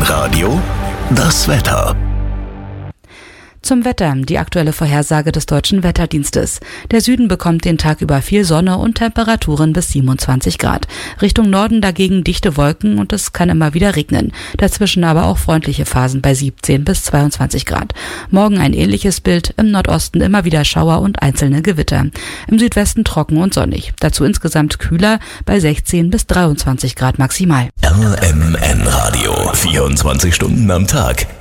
Radio, das Wetter. Zum Wetter, die aktuelle Vorhersage des Deutschen Wetterdienstes. Der Süden bekommt den Tag über viel Sonne und Temperaturen bis 27 Grad. Richtung Norden dagegen dichte Wolken und es kann immer wieder regnen. Dazwischen aber auch freundliche Phasen bei 17 bis 22 Grad. Morgen ein ähnliches Bild, im Nordosten immer wieder Schauer und einzelne Gewitter. Im Südwesten trocken und sonnig. Dazu insgesamt kühler bei 16 bis 23 Grad maximal. RMN Radio, 24 Stunden am Tag.